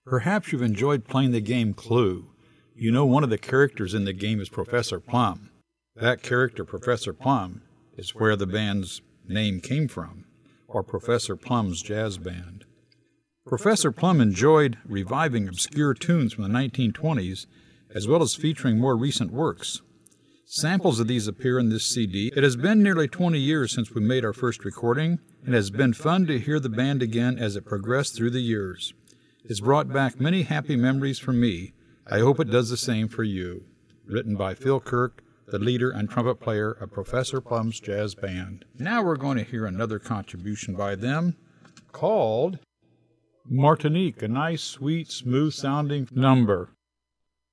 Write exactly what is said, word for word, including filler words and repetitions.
Perhaps you've enjoyed playing the game Clue. You know one of the characters in the game is Professor Plum. That character, Professor Plum, is where the band's name came from, or Professor Plum's Jazz Band. Professor Plum enjoyed reviving obscure tunes from the nineteen twenties, as well as featuring more recent works. Samples of these appear in this C D. It has been nearly twenty years since we made our first recording, and it has been fun to hear the band again as it progressed through the years. It's brought back many happy memories for me. I hope it does the same for you. Written by Phil Kirk, the leader and trumpet player of Professor Plum's Jazz Band. Now we're going to hear another contribution by them called Martinique, a nice, sweet, smooth-sounding number.